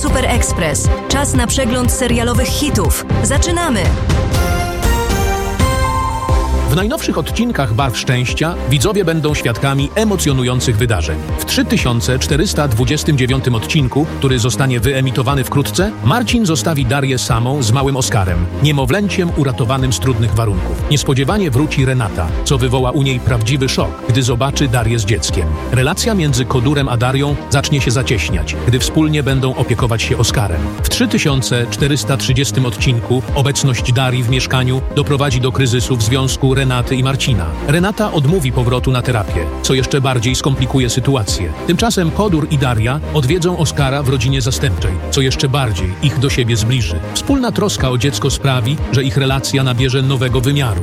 Super Express. Czas na przegląd serialowych hitów. Zaczynamy! W najnowszych odcinkach Barw Szczęścia widzowie będą świadkami emocjonujących wydarzeń. W 3429 odcinku, który zostanie wyemitowany wkrótce, Marcin zostawi Darię samą z małym Oskarem, niemowlęciem uratowanym z trudnych warunków. Niespodziewanie wróci Renata, co wywoła u niej prawdziwy szok, gdy zobaczy Darię z dzieckiem. Relacja między Kodurem a Darią zacznie się zacieśniać, gdy wspólnie będą opiekować się Oskarem. W 3430 odcinku obecność Darii w mieszkaniu doprowadzi do kryzysu w związku Renaty i Marcina. Renata odmówi powrotu na terapię, co jeszcze bardziej skomplikuje sytuację. Tymczasem Kodur i Daria odwiedzą Oskara w rodzinie zastępczej, co jeszcze bardziej ich do siebie zbliży. Wspólna troska o dziecko sprawi, że ich relacja nabierze nowego wymiaru.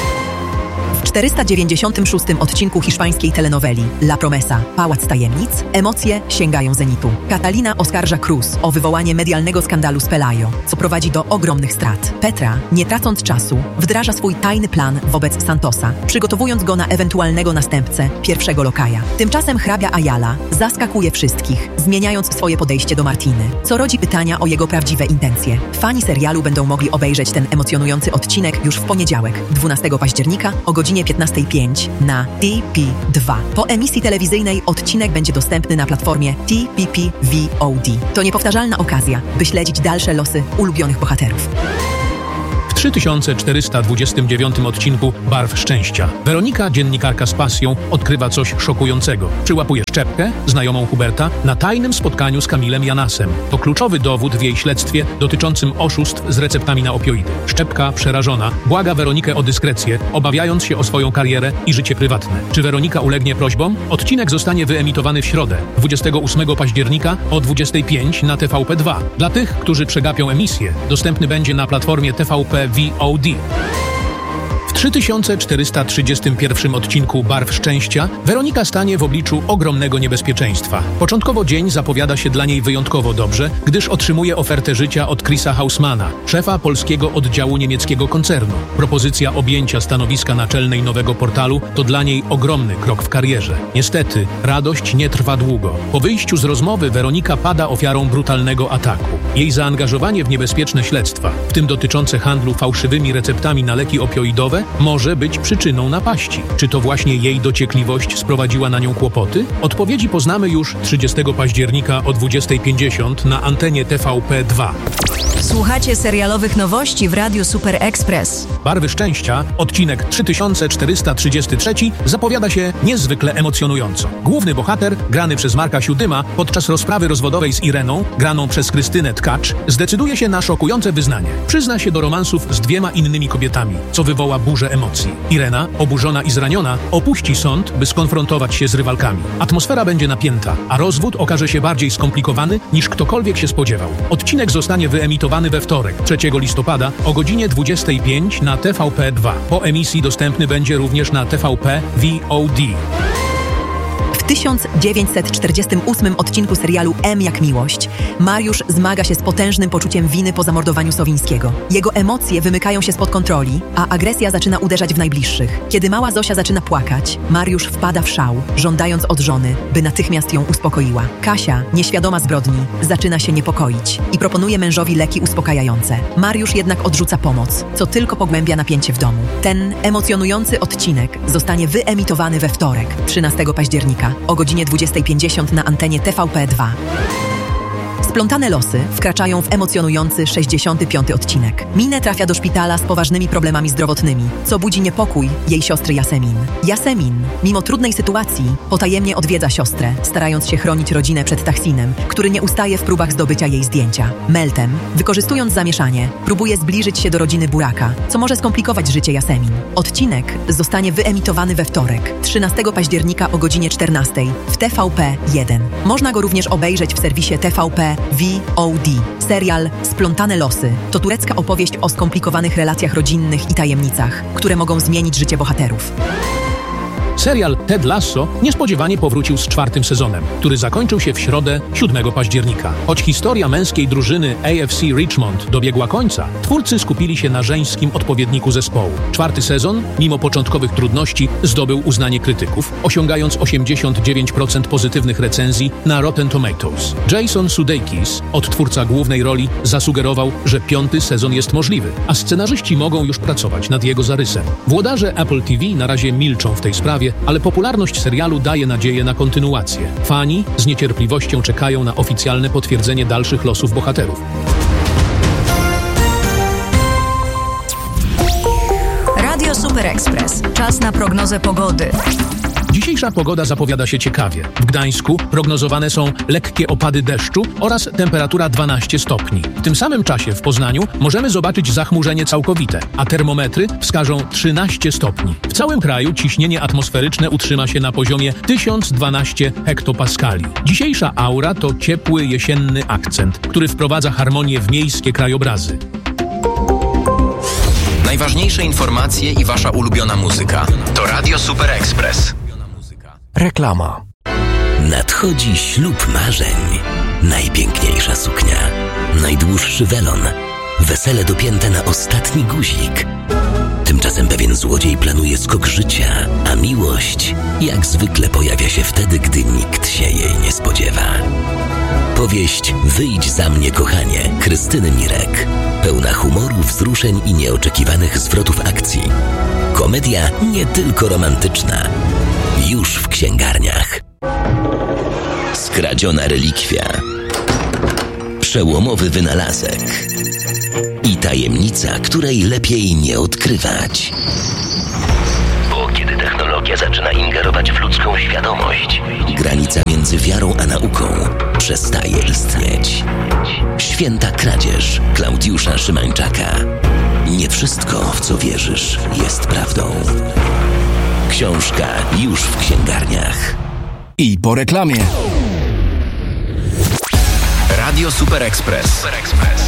W 496 odcinku hiszpańskiej telenoweli La Promesa – Pałac Tajemnic emocje sięgają zenitu. Catalina oskarża Cruz o wywołanie medialnego skandalu z Pelayo, co prowadzi do ogromnych strat. Petra, nie tracąc czasu, wdraża swój tajny plan wobec Santosa, przygotowując go na ewentualnego następcę pierwszego lokaja. Tymczasem hrabia Ayala zaskakuje wszystkich, zmieniając swoje podejście do Martiny, co rodzi pytania o jego prawdziwe intencje. Fani serialu będą mogli obejrzeć ten emocjonujący odcinek już w poniedziałek, 12 października o godzinie 15:05 na TP2. Po emisji telewizyjnej odcinek będzie dostępny na platformie TPP VOD. To niepowtarzalna okazja, by śledzić dalsze losy ulubionych bohaterów. W 3429 odcinku Barw Szczęścia Weronika, dziennikarka z pasją, odkrywa coś szokującego. Przyłapuje Szczepkę, znajomą Huberta, na tajnym spotkaniu z Kamilem Janasem. To kluczowy dowód w jej śledztwie dotyczącym oszustw z receptami na opioidy. Szczepka, przerażona, błaga Weronikę o dyskrecję, obawiając się o swoją karierę i życie prywatne. Czy Weronika ulegnie prośbom? Odcinek zostanie wyemitowany w środę, 28 października o 25 na TVP2. Dla tych, którzy przegapią emisję, dostępny będzie na platformie TVP VOD. W 3431 odcinku Barw Szczęścia Weronika stanie w obliczu ogromnego niebezpieczeństwa. Początkowo dzień zapowiada się dla niej wyjątkowo dobrze, gdyż otrzymuje ofertę życia od Chrisa Hausmana, szefa polskiego oddziału niemieckiego koncernu. Propozycja objęcia stanowiska naczelnej nowego portalu to dla niej ogromny krok w karierze. Niestety, radość nie trwa długo. Po wyjściu z rozmowy Weronika pada ofiarą brutalnego ataku. Jej zaangażowanie w niebezpieczne śledztwa, w tym dotyczące handlu fałszywymi receptami na leki opioidowe, może być przyczyną napaści. Czy to właśnie jej dociekliwość sprowadziła na nią kłopoty? Odpowiedzi poznamy już 30 października o 20:50 na antenie TVP2. Słuchacie serialowych nowości w Radiu Super Express. Barwy Szczęścia, odcinek 3433, zapowiada się niezwykle emocjonująco. Główny bohater, grany przez Marka Siudyma, podczas rozprawy rozwodowej z Ireną, graną przez Krystynę Tkacz, zdecyduje się na szokujące wyznanie. Przyzna się do romansów z 2 innymi kobietami, co wywoła burzę emocji. Irena, oburzona i zraniona, opuści sąd, by skonfrontować się z rywalkami. Atmosfera będzie napięta, a rozwód okaże się bardziej skomplikowany, niż ktokolwiek się spodziewał. Odcinek zostanie wyemitowany we wtorek, 3 listopada o godzinie 25 na TVP2. Po emisji dostępny będzie również na TVP VOD. W 1948 odcinku serialu M jak miłość Mariusz zmaga się z potężnym poczuciem winy po zamordowaniu Sowińskiego. Jego emocje wymykają się spod kontroli, a agresja zaczyna uderzać w najbliższych. Kiedy mała Zosia zaczyna płakać, Mariusz wpada w szał, żądając od żony, by natychmiast ją uspokoiła. Kasia, nieświadoma zbrodni, zaczyna się niepokoić i proponuje mężowi leki uspokajające. Mariusz jednak odrzuca pomoc, co tylko pogłębia napięcie w domu. Ten emocjonujący odcinek zostanie wyemitowany we wtorek, 13 października o godzinie 20:50 na antenie TVP2. Splątane losy wkraczają w emocjonujący 65. odcinek. Minę trafia do szpitala z poważnymi problemami zdrowotnymi, co budzi niepokój jej siostry Yasemin. Yasemin, mimo trudnej sytuacji, potajemnie odwiedza siostrę, starając się chronić rodzinę przed Tahsinem, który nie ustaje w próbach zdobycia jej zdjęcia. Meltem, wykorzystując zamieszanie, próbuje zbliżyć się do rodziny Buraka, co może skomplikować życie Yasemin. Odcinek zostanie wyemitowany we wtorek, 13 października o godzinie 14 w TVP1. Można go również obejrzeć w serwisie TVP VOD. Serial Splątane losy to turecka opowieść o skomplikowanych relacjach rodzinnych i tajemnicach, które mogą zmienić życie bohaterów. Serial Ted Lasso niespodziewanie powrócił z 4. sezonem, który zakończył się w środę 7 października. Choć historia męskiej drużyny AFC Richmond dobiegła końca, twórcy skupili się na żeńskim odpowiedniku zespołu. 4. sezon, mimo początkowych trudności, zdobył uznanie krytyków, osiągając 89% pozytywnych recenzji na Rotten Tomatoes. Jason Sudeikis, odtwórca głównej roli, zasugerował, że 5. sezon jest możliwy, a scenarzyści mogą już pracować nad jego zarysem. Włodarze Apple TV na razie milczą w tej sprawie, ale popularność serialu daje nadzieję na kontynuację. Fani z niecierpliwością czekają na oficjalne potwierdzenie dalszych losów bohaterów. Radio Super Express. Czas na prognozę pogody. Dzisiejsza pogoda zapowiada się ciekawie. W Gdańsku prognozowane są lekkie opady deszczu oraz temperatura 12 stopni. W tym samym czasie w Poznaniu możemy zobaczyć zachmurzenie całkowite, a termometry wskażą 13 stopni. W całym kraju ciśnienie atmosferyczne utrzyma się na poziomie 1012 hektopaskali. Dzisiejsza aura to ciepły jesienny akcent, który wprowadza harmonię w miejskie krajobrazy. Najważniejsze informacje i wasza ulubiona muzyka to Radio Super Express. Reklama. Nadchodzi ślub marzeń. Najpiękniejsza suknia. Najdłuższy welon. Wesele dopięte na ostatni guzik. Tymczasem pewien złodziej planuje skok życia, a miłość jak zwykle pojawia się wtedy, gdy nikt się jej nie spodziewa. Powieść Wyjdź za mnie, kochanie, Krystyny Mirek. Pełna humoru, wzruszeń i nieoczekiwanych zwrotów akcji. Komedia nie tylko romantyczna. Już w księgarniach. Skradziona relikwia. Przełomowy wynalazek. I tajemnica, której lepiej nie odkrywać. Bo kiedy technologia zaczyna ingerować w ludzką świadomość, granica między wiarą a nauką przestaje istnieć. Święta kradzież Klaudiusza Szymańczaka. Nie wszystko, w co wierzysz, jest prawdą. Książka już w księgarniach. I po reklamie. Radio Super Express.